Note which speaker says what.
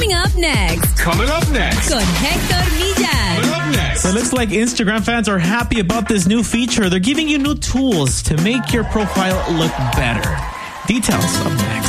Speaker 1: Coming up next.
Speaker 2: Coming up next.
Speaker 1: Con Hector Millan.
Speaker 2: Coming up next.
Speaker 3: So it looks like Instagram fans are happy about this new feature. They're giving you new tools to make your profile look better. Details up next.